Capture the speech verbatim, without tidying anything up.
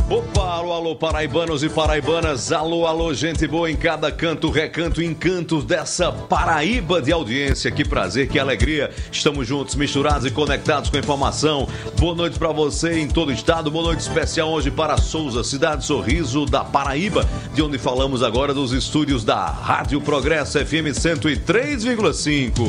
Opa, alô, alô, paraibanos e paraibanas, alô, alô, gente boa em cada canto, recanto, encantos dessa Paraíba de audiência. Que prazer, que alegria, estamos juntos, misturados e conectados com a informação. Boa noite para você em todo o estado, boa noite especial hoje para Souza, cidade sorriso da Paraíba, de onde falamos agora dos estúdios da Rádio Progresso F M cento e três vírgula cinco.